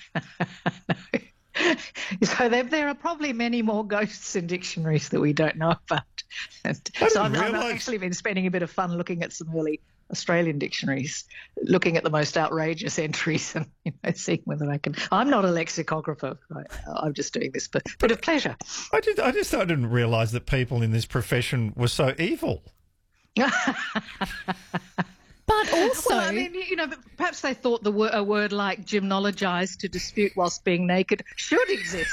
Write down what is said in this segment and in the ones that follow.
So there are probably many more ghosts in dictionaries that we don't know about. So I've actually been spending a bit of fun looking at some early Australian dictionaries, looking at the most outrageous entries and seeing whether I can. I'm not a lexicographer. I'm just doing this for a bit of pleasure. I didn't realise that people in this profession were so evil. But also, well, I mean, perhaps they thought a word like gymnologise, to dispute whilst being naked, should exist.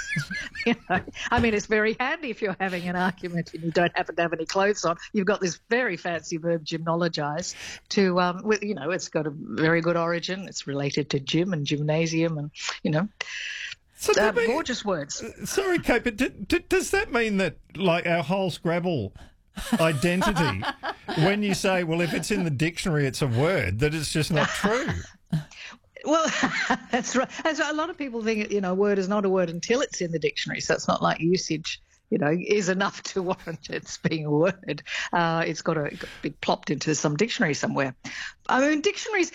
I mean, it's very handy if you're having an argument and you don't happen to have any clothes on. You've got this very fancy verb, gymnologise, it's got a very good origin. It's related to gym and gymnasium, and So gorgeous words. Sorry, Kate, but does that mean that, like, our whole Scrabble identity, when you say, well, if it's in the dictionary, it's a word, that it's just not true? Well, that's right. A lot of people think, a word is not a word until it's in the dictionary. So it's not like usage, is enough to warrant its being a word. It's got to be plopped into some dictionary somewhere. I mean, dictionaries,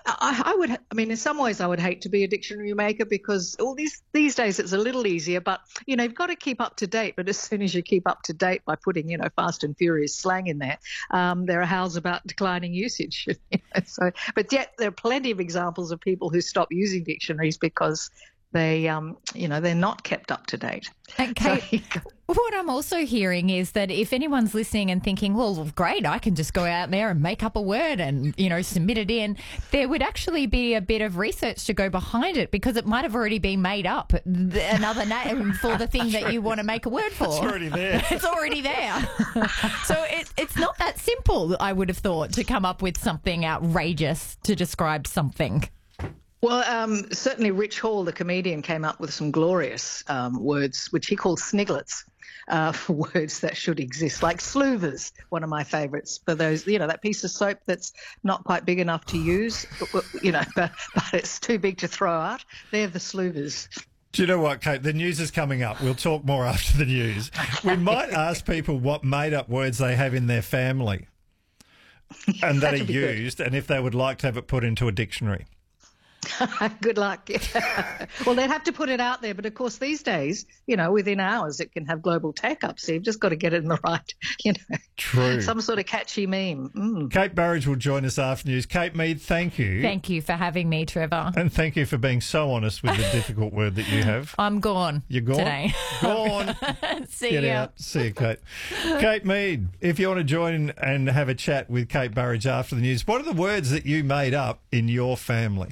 in some ways I would hate to be a dictionary maker, because all these days it's a little easier, but, you've got to keep up to date. But as soon as you keep up to date by putting, fast and furious slang in there, there are howls about declining usage. But yet there are plenty of examples of people who stop using dictionaries because they're not kept up to date. And Kate, what I'm also hearing is that if anyone's listening and thinking, well, great, I can just go out there and make up a word and, submit it in, there would actually be a bit of research to go behind it, because it might have already been made up, another name for the thing that you want to make a word for. It's already there. It's already there. So it's not that simple, I would have thought, to come up with something outrageous to describe something. Well, certainly Rich Hall, the comedian, came up with some glorious words, which he called snigglets, for words that should exist, like sloothers, one of my favourites, for those, that piece of soap that's not quite big enough to use, but it's too big to throw out. They're the sloothers. Do you know what, Kate? The news is coming up. We'll talk more after the news. We might ask people what made-up words they have in their family and that are used, and if they would like to have it put into a dictionary. Good luck. Well, they'd have to put it out there. But, of course, these days, within hours it can have global take up. So you've just got to get it in the right, True. some sort of catchy meme. Kate Burridge will join us after news. Kate Mead, thank you. Thank you for having me, Trevor. And thank you for being so honest with the difficult word that you have. I'm gone. You're gone? Today. Gone. See Get ya. out. See you, Kate. Kate Mead, if you want to join and have a chat with Kate Burridge after the news, what are the words that you made up in your family?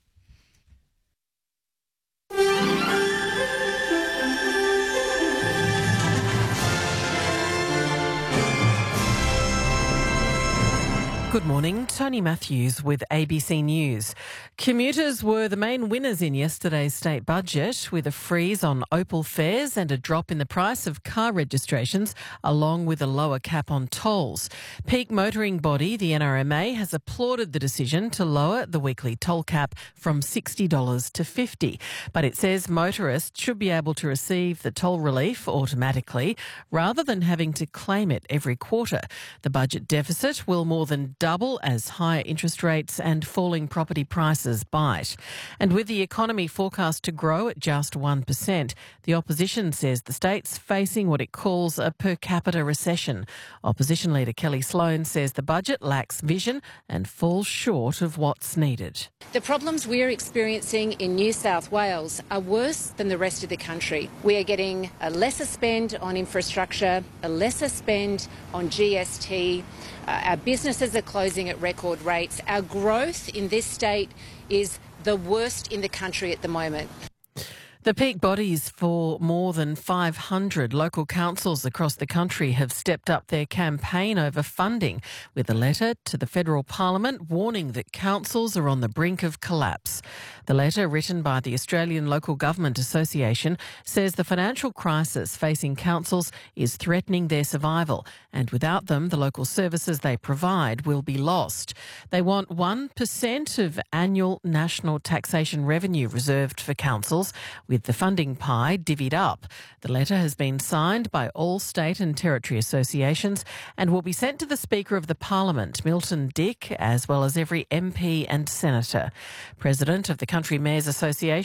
Good morning, Tony Matthews with ABC News. Commuters were the main winners in yesterday's state budget, with a freeze on Opal fares and a drop in the price of car registrations, along with a lower cap on tolls. Peak motoring body, the NRMA, has applauded the decision to lower the weekly toll cap from $60 to $50, but it says motorists should be able to receive the toll relief automatically rather than having to claim it every quarter. The budget deficit will more than double as higher interest rates and falling property prices bite. And with the economy forecast to grow at just 1%, the opposition says the state's facing what it calls a per capita recession. Opposition leader Kelly Sloan says the budget lacks vision and falls short of what's needed. The problems we're experiencing in New South Wales are worse than the rest of the country. We are getting a lesser spend on infrastructure, a lesser spend on GST. Our businesses are closing at record rates. Our growth in this state is the worst in the country at the moment. The peak bodies for more than 500 local councils across the country have stepped up their campaign over funding, with a letter to the federal parliament warning that councils are on the brink of collapse. The letter, written by the Australian Local Government Association, says the financial crisis facing councils is threatening their survival, and without them, the local services they provide will be lost. They want 1% of annual national taxation revenue reserved for councils, with the funding pie divvied up. The letter has been signed by all state and territory associations and will be sent to the Speaker of the Parliament, Milton Dick, as well as every MP and senator. President of the Country Mayors Association